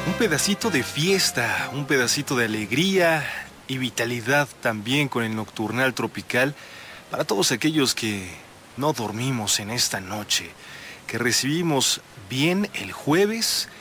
Un pedacito de fiesta, un pedacito de alegría y vitalidad también con el Nocturnal Tropical para todos aquellos que no dormimos en esta noche, que recibimos bien el jueves